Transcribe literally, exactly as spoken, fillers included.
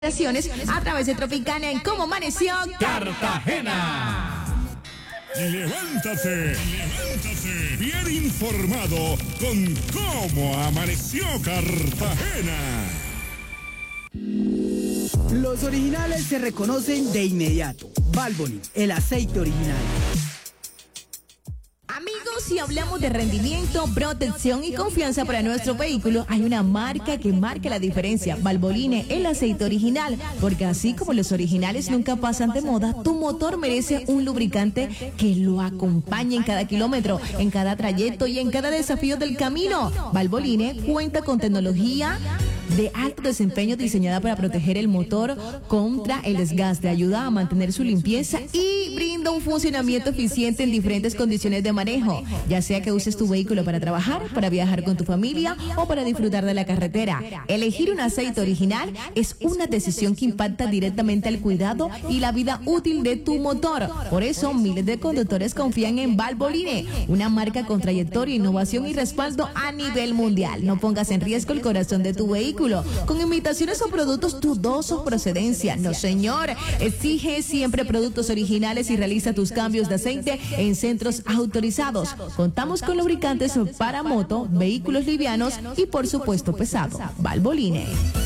A través de Tropicana en Cómo Amaneció Cartagena. Levántate, levántate, bien informado con Cómo Amaneció Cartagena. Los originales se reconocen de inmediato. Valvoline, el aceite original. Amigos, si hablamos de rendimiento, protección y confianza para nuestro vehículo, hay una marca que marca la diferencia: Valvoline, el aceite original. Porque así como los originales nunca pasan de moda, tu motor merece un lubricante que lo acompañe en cada kilómetro, en cada trayecto y en cada desafío del camino. Valvoline cuenta con tecnología de alto desempeño diseñada para proteger el motor contra el desgaste, ayuda a mantener su limpieza y brinda un funcionamiento eficiente en diferentes condiciones de manejo, ya sea que uses tu vehículo para trabajar, para viajar con tu familia o para disfrutar de la carretera. Elegir un aceite original es una decisión que impacta directamente al cuidado y la vida útil de tu motor. Por eso miles de conductores confían en Valvoline, una marca con trayectoria, innovación y respaldo a nivel mundial. No pongas en riesgo el corazón de tu vehículo con imitaciones o productos dudosos procedencia. No, señor. Exige siempre productos originales y realiza tus cambios de aceite en centros autorizados. Contamos con lubricantes para moto, vehículos livianos y por supuesto pesado. Valvoline.